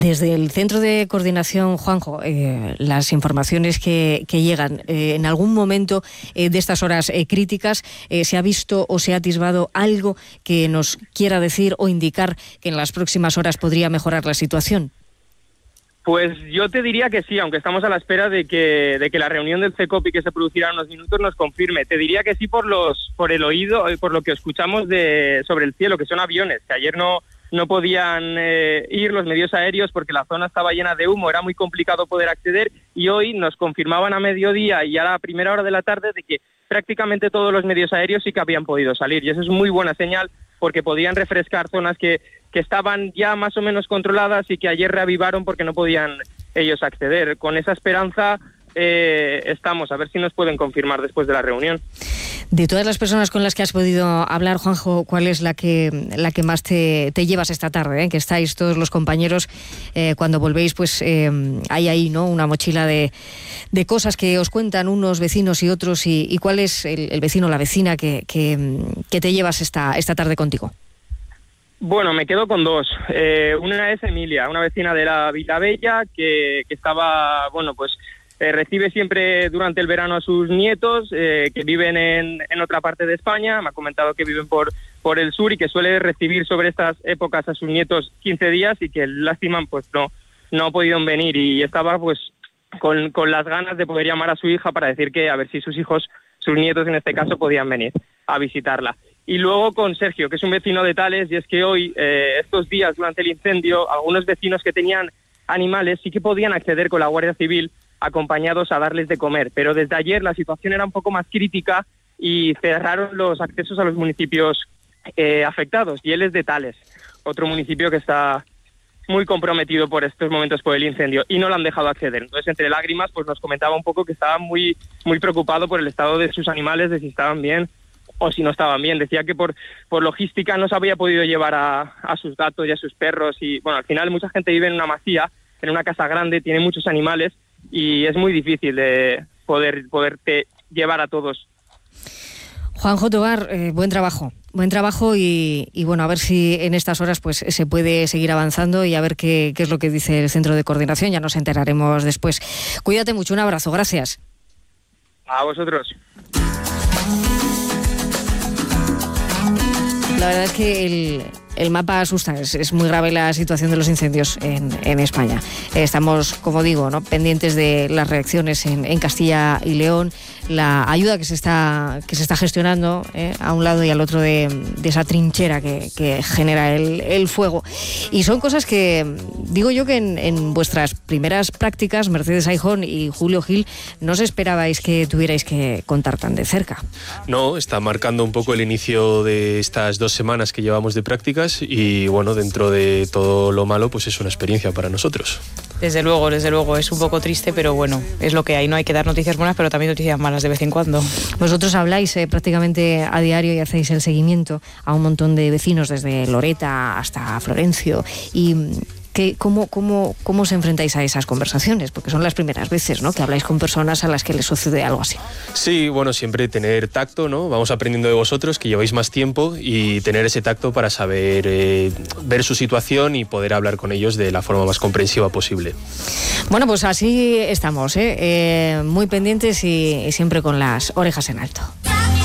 Desde el Centro de Coordinación, Juanjo, las informaciones que llegan, en algún momento de estas horas críticas, ¿se ha visto o se ha atisbado algo que nos quiera decir o indicar que en las próximas horas podría mejorar la situación? Pues yo te diría que sí, aunque estamos a la espera de que la reunión del CECOPI que se producirá en unos minutos nos confirme. Te diría que sí por el oído, por lo que escuchamos sobre el cielo, que son aviones, que ayer no podían ir los medios aéreos porque la zona estaba llena de humo, era muy complicado poder acceder, y hoy nos confirmaban a mediodía y a la primera hora de la tarde de que prácticamente todos los medios aéreos sí que habían podido salir, y eso es muy buena señal porque podían refrescar zonas que estaban ya más o menos controladas y que ayer reavivaron porque no podían ellos acceder. Con esa esperanza estamos, a ver si nos pueden confirmar después de la reunión. De todas las personas con las que has podido hablar, Juanjo, ¿cuál es la que más te llevas esta tarde? Que estáis todos los compañeros, cuando volvéis, pues hay ahí, ¿no?, una mochila de cosas que os cuentan unos vecinos y otros, y ¿cuál es el vecino o la vecina que te llevas esta tarde contigo? Bueno, me quedo con dos. Una es Emilia, una vecina de la Vilabella que estaba, bueno, pues recibe siempre durante el verano a sus nietos que viven en otra parte de España. Me ha comentado que viven por el sur y que suele recibir sobre estas épocas a sus nietos 15 días y que lastiman, pues no ha podido venir, y estaba pues con las ganas de poder llamar a su hija para decir que a ver si sus nietos en este caso podían venir a visitarla. Y luego con Sergio, que es un vecino de Tales, y es que hoy, estos días durante el incendio, algunos vecinos que tenían animales sí que podían acceder con la Guardia Civil acompañados a darles de comer, pero desde ayer la situación era un poco más crítica y cerraron los accesos a los municipios afectados, y él es de Tales, otro municipio que está muy comprometido por estos momentos por el incendio, y no lo han dejado acceder. Entonces, entre lágrimas, pues nos comentaba un poco que estaba muy, muy preocupado por el estado de sus animales, de si estaban bien o si no estaban bien. Decía que por logística no se había podido llevar a sus gatos y a sus perros, y bueno, al final mucha gente vive en una masía, en una casa grande, tiene muchos animales, y es muy difícil de poderte llevar a todos. Juanjo Tobar, buen trabajo y bueno, a ver si en estas horas pues se puede seguir avanzando y a ver qué es lo que dice el Centro de Coordinación. Ya nos enteraremos después. Cuídate mucho, un abrazo, gracias. A vosotros. La verdad es que el mapa asusta, es muy grave la situación de los incendios en España. Estamos, como digo, ¿no?, pendientes de las reacciones en Castilla y León, la ayuda que se está gestionando a un lado y al otro de esa trinchera que genera el fuego. Y son cosas que, digo yo, que en vuestras primeras prácticas, Mercedes Aijón y Julio Gil, no os esperabais que tuvierais que contar tan de cerca. No, está marcando un poco el inicio de estas 2 semanas que llevamos de prácticas, y bueno, dentro de todo lo malo, pues es una experiencia para nosotros. Desde luego, es un poco triste, pero bueno, es lo que hay. No hay que dar noticias buenas, pero también noticias malas de vez en cuando. Vosotros habláis prácticamente a diario y hacéis el seguimiento a un montón de vecinos, desde Loreta hasta Florencio, y ¿cómo os enfrentáis a esas conversaciones? Porque son las primeras veces, ¿no?, que habláis con personas a las que les sucede algo así. Sí, bueno, siempre tener tacto, ¿no? Vamos aprendiendo de vosotros, que lleváis más tiempo, y tener ese tacto para saber ver su situación y poder hablar con ellos de la forma más comprensiva posible. Bueno, pues así estamos, muy pendientes y siempre con las orejas en alto.